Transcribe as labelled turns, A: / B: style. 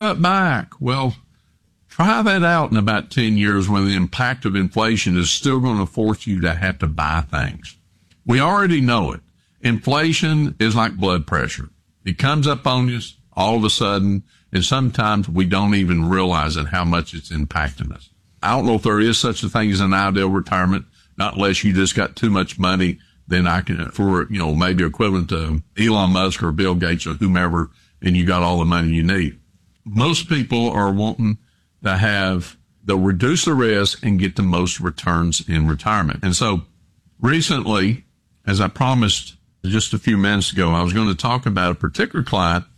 A: cut back. Well, try that out in about 10 years when the impact of inflation is still going to force you to have to buy things. We already know it. Inflation is like blood pressure. It comes up on you all of a sudden, and sometimes we don't even realize it, how much it's impacting us. I don't know if there is such a thing as an ideal retirement, not unless you just got too much money, then I can, for, maybe equivalent to Elon Musk or Bill Gates or whomever, and you got all the money you need. Most people are wanting to they'll reduce the risk and get the most returns in retirement. And so recently, as I promised just a few minutes ago, I was going to talk about a particular client